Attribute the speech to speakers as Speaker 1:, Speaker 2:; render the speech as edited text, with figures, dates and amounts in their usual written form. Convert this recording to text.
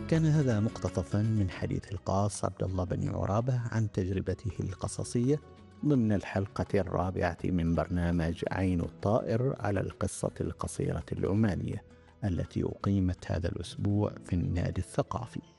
Speaker 1: كان هذا مقتطفا من حديث القاص عبد الله بن عرابة عن تجربته القصصية ضمن الحلقة الرابعة من برنامج عين الطائر على القصة القصيرة العمانية التي أقيمت هذا الأسبوع في النادي الثقافي.